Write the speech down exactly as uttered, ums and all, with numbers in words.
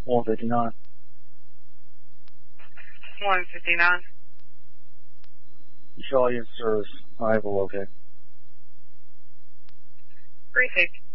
one fifty-nine. one fifty-nine. Shaw, yes, service. I will locate. Briefing.